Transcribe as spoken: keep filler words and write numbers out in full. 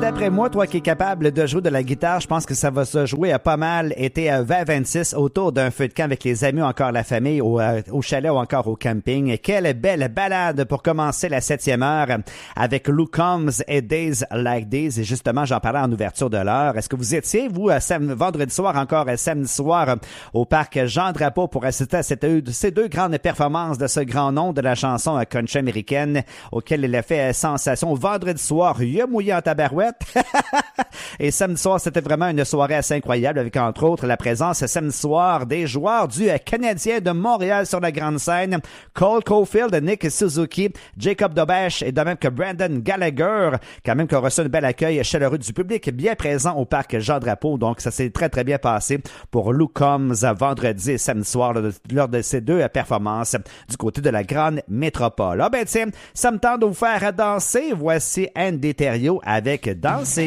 d'après moi, toi qui es capable de jouer de la guitare, je pense que ça va se jouer à pas mal été vingt vingt-six autour d'un feu de camp avec les amis ou encore la famille au, euh, au chalet ou encore au camping. Et quelle belle balade pour commencer la septième heure avec Luke Combs et Days Like These. Et justement, j'en parlais en ouverture de l'heure. Est-ce que vous étiez, vous, sam- vendredi soir, encore samedi soir, au parc Jean-Drapeau pour assister à cette, ces deux grandes performances de ce grand nom de la chanson country américaine auquel il a fait sensation vendredi soir, il a mouillé en tabarouette. Et samedi soir, c'était vraiment une soirée assez incroyable avec, entre autres, la présence samedi soir des joueurs du Canadien de Montréal sur la grande scène. Cole Caulfield, Nick Suzuki, Jacob Dobash et de même que Brandon Gallagher, quand même qui ont reçu un bel accueil chaleureux du public, bien présent au parc Jean-Drapeau. Donc, ça s'est très, très bien passé pour Luke Combs vendredi et samedi soir lors de ces deux performances du côté de la grande métropole. Ah ben tiens, ça me tente de vous faire danser. Voici Andy Thériault avec Danser.